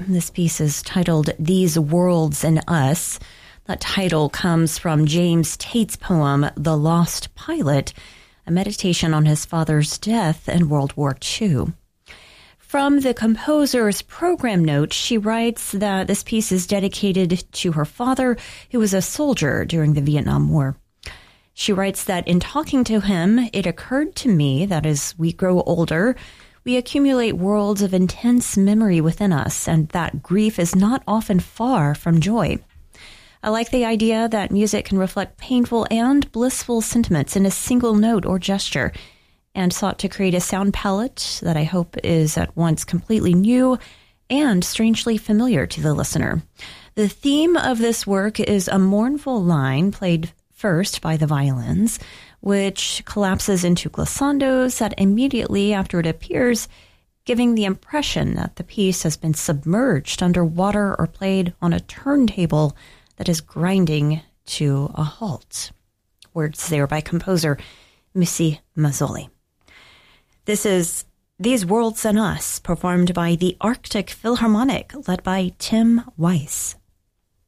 This piece is titled These Worlds and Us. That title comes from James Tate's poem, The Lost Pilot, a meditation on his father's death in World War II. From the composer's program note, she writes that this piece is dedicated to her father, who was a soldier during the Vietnam War. She writes that in talking to him, it occurred to me that as we grow older, we accumulate worlds of intense memory within us, and that grief is not often far from joy. I like the idea that music can reflect painful and blissful sentiments in a single note or gesture, and sought to create a sound palette that I hope is at once completely new and strangely familiar to the listener. The theme of this work is a mournful line played first by the violins, which collapses into glissandos that immediately after it appears, giving the impression that the piece has been submerged under water or played on a turntable that is grinding to a halt. Words there by composer Missy Mazzoli. This is These Worlds and Us, performed by the Arctic Philharmonic, led by Tim Weiss.